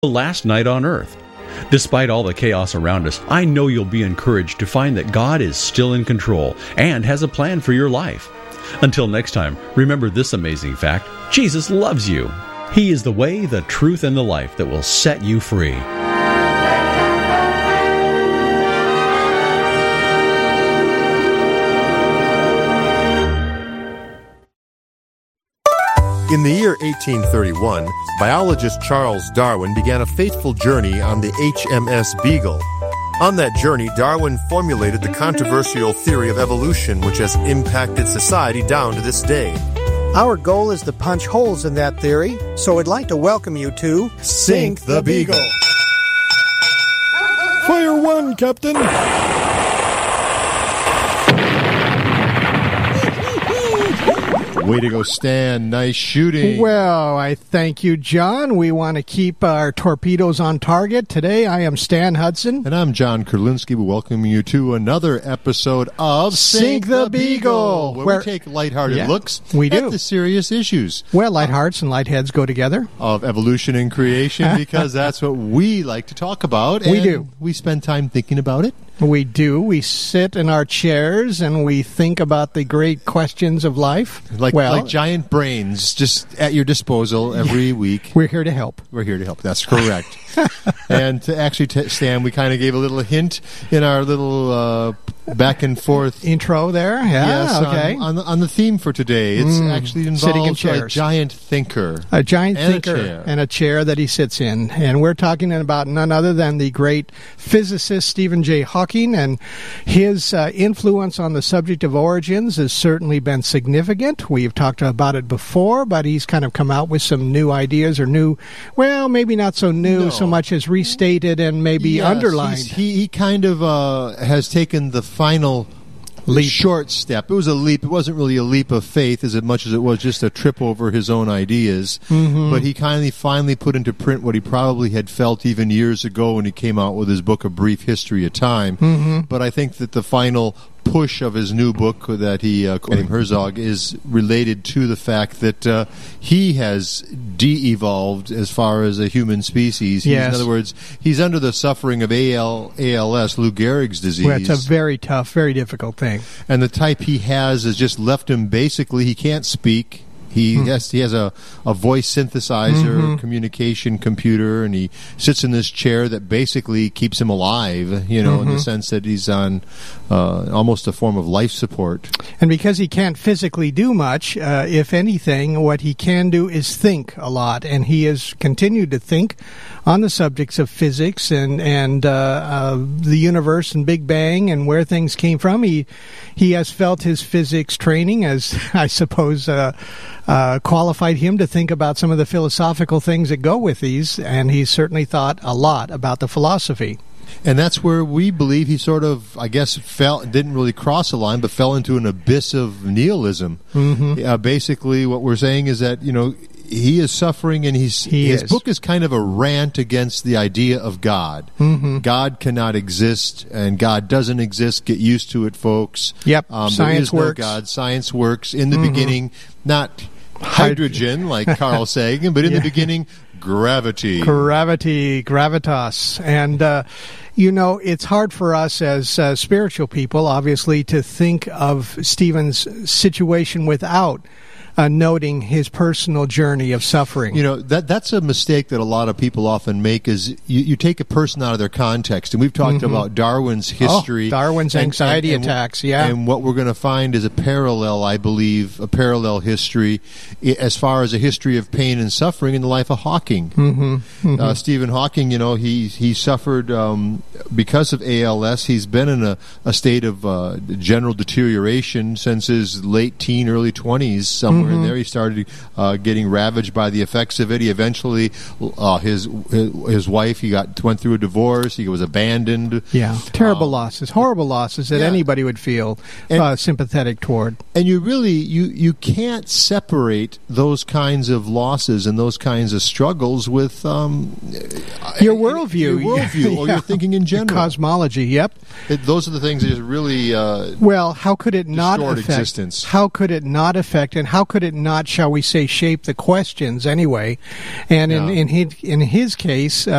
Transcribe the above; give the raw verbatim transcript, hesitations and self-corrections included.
last night on earth. Despite all the chaos around us, I know you'll be encouraged to find that God is still in control and has a plan for your life. Until next time, remember this amazing fact: Jesus loves you. He is the way, the truth, and the life that will set you free. In the year eighteen thirty-one, biologist Charles Darwin began a fateful journey on the H M S Beagle. On that journey, Darwin formulated the controversial theory of evolution, which has impacted society down to this day. Our goal is to punch holes in that theory, so I'd like to welcome you to Sink the Beagle. Fire one, Captain. Way to go, Stan. Nice shooting. Well, I thank you, John. We want to keep our torpedoes on target. Today, I am Stan Hudson. And I'm John Kurlinski. We welcome you to another episode of Sink the Beagle, where, where we take lighthearted yeah, looks we at do. the serious issues. Well, light hearts and light heads go together. Of evolution and creation, because that's what we like to talk about. We and do. We spend time thinking about it. We do. We sit in our chairs and we think about the great questions of life. Like, well, like giant brains just at your disposal every week. We're here to help. We're here to help. That's correct. And to actually, t- Stan, we kind of gave a little hint in our little uh, back and forth intro there. Yeah, yes, okay. On, on, the, on the theme for today, it's Mm, actually sitting in involves a chairs. giant thinker. A giant and thinker a chair. and a chair that he sits in. And we're talking about none other than the great physicist Stephen J. Hawking, and his uh, influence on the subject of origins has certainly been significant. We've talked about it before, but he's kind of come out with some new ideas, or new, well, maybe not so new No. so much as restated and maybe Yes, underlined. he's- He, he kind of uh, has taken the final Leap. short step. It was a leap. It wasn't really a leap of faith as much as it was just a trip over his own ideas. Mm-hmm. But he kindly finally put into print what he probably had felt even years ago when he came out with his book, A Brief History of Time. Mm-hmm. But I think that the final push of his new book that he, uh, quoting Herzog, is related to the fact that uh, he has de-evolved as far as a human species. He's, Yes. in other words, he's under the suffering of A L, A L S, Lou Gehrig's disease. Well, it's a very tough, very difficult thing. And the type he has has just left him basically, he can't speak. He Hmm. has he has a, a voice synthesizer, Mm-hmm. communication computer, and he sits in this chair that basically keeps him alive, you know, in Mm-hmm. the sense that he's on uh, almost a form of life support. And because he can't physically do much, uh, if anything, what he can do is think a lot. And he has continued to think on the subjects of physics and, and uh, uh, the universe and Big Bang and where things came from. He he has felt his physics training, as I suppose, uh, uh, qualified him to think about some of the philosophical things that go with these. And he's certainly thought a lot about the philosophy. And that's where we believe he sort of, I guess, fell, didn't really cross a line, but fell into an abyss of nihilism. Mm-hmm. Uh, basically, what we're saying is that, you know, he is suffering, and he's, He his is. book is kind of a rant against the idea of God. Mm-hmm. God cannot exist, and God doesn't exist. Get used to it, folks. Yep, Um, there science is no works. God. Science works. In the Mhm. beginning, not hydrogen like Carl Sagan, but in Yeah. the beginning, gravity. Gravity, gravitas. And, uh, you know, it's hard for us as uh, spiritual people, obviously, to think of Stephen's situation without uh, noting his personal journey of suffering. You know, that that's a mistake that a lot of people often make is you, you take a person out of their context. And we've talked Mhm. about Darwin's history. Oh, Darwin's and- anxiety and- and- attacks, yeah. And what we're going to find is a parallel, I believe, a parallel history i- as far as a history of pain and suffering in the life of Hawking. Mm-hmm. Mm-hmm. Uh, Stephen Hawking, you know, he he suffered um, because of A L S. He's been in a, a state of uh, general deterioration since his late teen, early twenties. Somewhere in Mhm. there, he started uh, getting ravaged by the effects of it. He eventually, uh, his, his his wife, he got went through a divorce. He was abandoned. Yeah, terrible Um, losses, horrible losses that yeah. anybody would feel And- uh, sympathetic toward. And you really you you can't separate those kinds of losses and those kinds of struggles with um, Your worldview. your worldview, or Yeah. your thinking in general. Cosmology, yep. It, those are the things that just really uh, well, how could it not distort affect existence. How could it not affect, and how could it not, shall we say, shape the questions anyway? And in Yeah. in his, in his case,